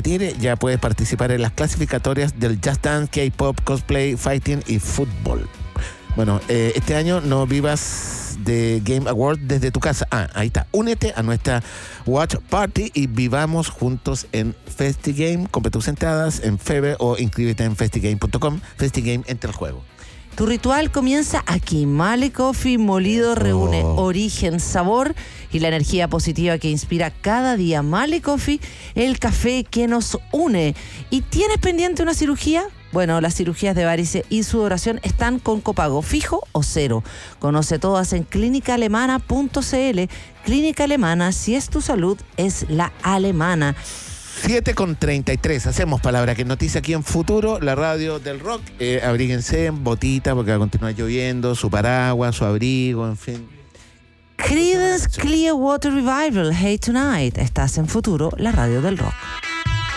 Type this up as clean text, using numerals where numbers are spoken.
competir, ya puedes participar en las clasificatorias del Just Dance, K-Pop, Cosplay, Fighting y Fútbol. Bueno, este año no vivas The Game Award desde tu casa. Ahí está. Únete a nuestra Watch Party y vivamos juntos en FestiGame. Compra tus entradas en Feber o inscríbete en festigame.com. FestiGame, entra al juego. Tu ritual comienza aquí. Male Coffee molido reúne origen, sabor y la energía positiva que inspira cada día. Male Coffee, el café que nos une. ¿Y tienes pendiente una cirugía? Bueno, las cirugías de varices y sudoración están con copago fijo o cero. Conoce todas en clínicaalemana.cl. Clínica Alemana, si es tu salud, es la alemana. 7:33, hacemos Palabra que Noticia aquí en Futuro, la radio del rock. Abríguense en botita porque va a continuar lloviendo, su paraguas, su abrigo, en fin. Creedence Clearwater Revival, Hey Tonight. Estás en Futuro, la radio del rock.